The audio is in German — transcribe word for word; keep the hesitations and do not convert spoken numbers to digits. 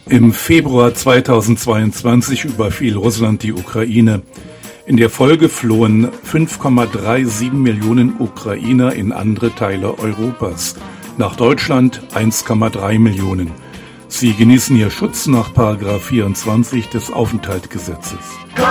Im Februar zweitausendzweiundzwanzig überfiel Russland die Ukraine. In der Folge flohen fünf Komma siebenunddreißig Millionen Ukrainer in andere Teile Europas. Nach Deutschland eins Komma drei Millionen. Sie genießen hier Schutz nach Paragraph vierundzwanzig des Aufenthaltsgesetzes.